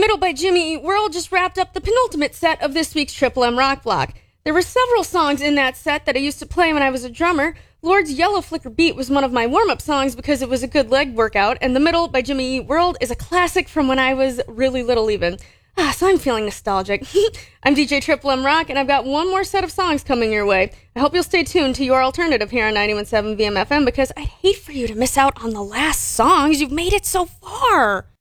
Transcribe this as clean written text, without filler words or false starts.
Middle by Jimmy Eat World just wrapped up the penultimate set of this week's Triple M Rock Block. There were several songs in that set that I used to play when I was a drummer. Lord's Yellow Flicker Beat was one of my warm-up songs because it was a good leg workout, and The Middle by Jimmy Eat World is a classic from when I was really little even. So I'm feeling nostalgic. I'm DJ Triple M Rock, and I've got one more set of songs coming your way. I hope you'll stay tuned to your alternative here on 91.7 VMFM because I'd hate for you to miss out on the last songs. You've made it so far.